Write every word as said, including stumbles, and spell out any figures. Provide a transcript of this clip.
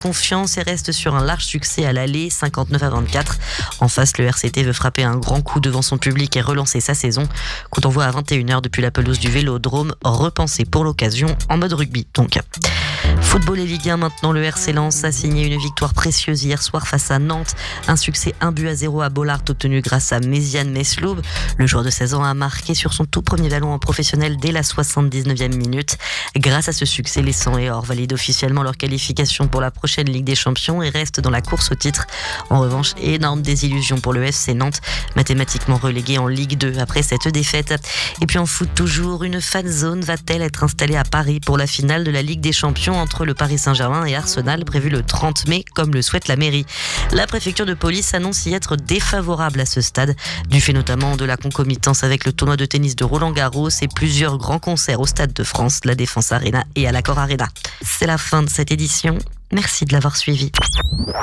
confiance et reste sur un large succès à l'aller, cinquante-neuf à vingt-quatre. En face, le R C T veut frapper un grand coup devant son public et relancer sa saison. Coup d'envoi à vingt et une heures depuis la pelouse du Vélodrome, repensée pour l'occasion en mode rugby. Donc, football et Ligue un maintenant, le R C Lens a signé une victoire précieuse hier soir face à Nantes. Un succès un but à zéro à Bollaert obtenu grâce à Méziane Mesloub. Le joueur de seize ans a marqué sur son tout premier ballon en professionnel dès la soixante-dix-neuvième minute. Grâce à ce succès, les Sang et Or valident officiellement leur qualification pour la prochaine Ligue des Champions et restent dans la course au titre. En revanche, énorme désillusion pour le F C Nantes, mathématiquement relégué en Ligue deux après cette défaite. Et puis en foot toujours, une fan zone va-t-elle être installée à Paris pour la finale de la Ligue des Champions entre le Paris Saint-Germain et Arsenal, prévue le trente mai, comme le souhaite la mairie. La préfecture de police annonce y être défavorable à ce stade, du fait notamment de la concomitance avec le tournoi de tennis de Roland-Garros et plusieurs grands concerts au Stade de France, la Défense Arena et à l'Accor Arena. C'est la fin de cette édition. Merci de l'avoir suivi.